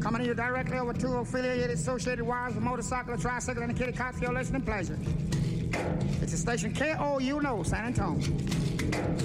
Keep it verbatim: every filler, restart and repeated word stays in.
Coming to you directly over two affiliated associated wires of motorcycle, tricycle, and a kitty cock for your listening pleasure. It's a station K O U N O, San Antonio.